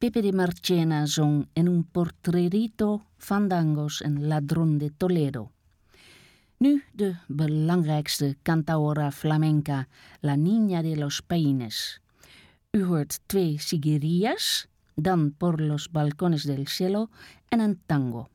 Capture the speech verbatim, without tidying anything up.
Pepe de Marchena zong En un portretito, fandangos en Ladrón de Toledo. Nu de belangrijkste cantaora flamenca, La Niña de los Peines. U hoort twee siguerillas, dan Por los balcones del cielo en een tango.